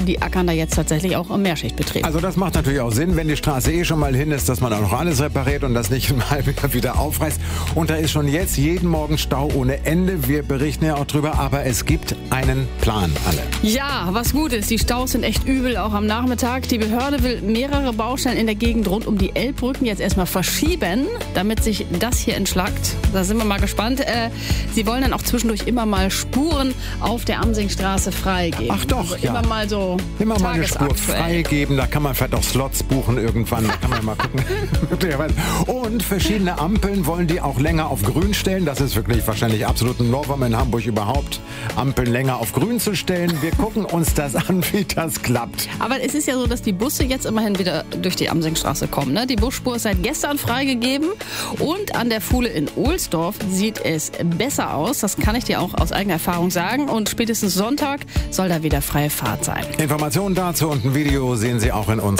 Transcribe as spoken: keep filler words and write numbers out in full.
die ackern da jetzt tatsächlich auch im Mehrschichtbetrieb. Also das macht natürlich auch Sinn, wenn die Straße eh schon mal hin ist, dass man auch noch alles repariert und das nicht mal wieder aufreißt. Und da ist schon jetzt jeden Morgen Stau ohne Ende. Wir berichten ja auch drüber, aber es gibt einen Plan, alle. Ja, was gut ist, die Staus sind echt übel, auch am Nachmittag. Die Behörde will mehrere Baustellen in der Gegend rund um die Elbbrücken jetzt erstmal verschieben, damit sich das hier entschlackt. Da sind wir mal gespannt. Äh, sie wollen dann auch zwischendurch immer mal Spuren auf der Amsingstraße freigeben. Ach doch, also ja. Immer mal so Immer mal eine Spur tagesaktuell. freigeben, da kann man vielleicht auch Slots buchen irgendwann, da kann man mal gucken. Und verschiedene Ampeln wollen die auch länger auf grün stellen. Das ist wirklich wahrscheinlich absolut ein Novum in Hamburg überhaupt, Ampeln länger auf grün zu stellen. Wir gucken uns das an, wie das klappt. Aber es ist ja so, dass die Busse jetzt immerhin wieder durch die Amsingstraße kommen. Ne? Die Busspur ist seit gestern freigegeben und an der Fuhle in Ohlsdorf sieht es besser aus. Das kann ich dir auch aus eigener Erfahrung sagen. Und spätestens Sonntag soll da wieder freie Fahrt sein. Informationen dazu und ein Video sehen Sie auch in unserem